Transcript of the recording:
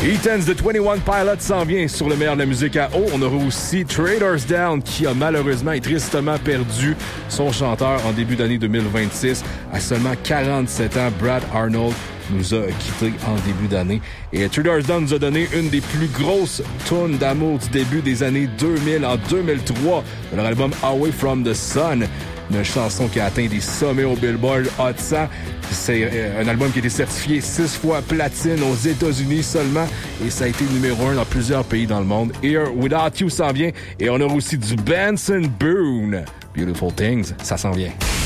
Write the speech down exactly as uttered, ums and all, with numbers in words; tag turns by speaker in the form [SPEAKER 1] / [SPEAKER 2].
[SPEAKER 1] Eaton's de twenty-one Pilots s'en vient sur le meilleur de la musique à eau. On aura aussi Traders Down qui a malheureusement et tristement perdu son chanteur en début d'année deux mille vingt-six. À seulement quarante-sept ans, Brad Arnold nous a quittés en début d'année. Et Traders Down nous a donné une des plus grosses tunes d'amour du début des années deux mille en deux mille trois de leur album Away from the Sun. Une chanson qui a atteint des sommets au Billboard Hot cent. C'est un album qui a été certifié six fois platine aux États-Unis seulement et ça a été numéro un dans plusieurs pays dans le monde. Here Without You s'en vient et on aura aussi du Benson Boone. Beautiful Things, ça s'en vient.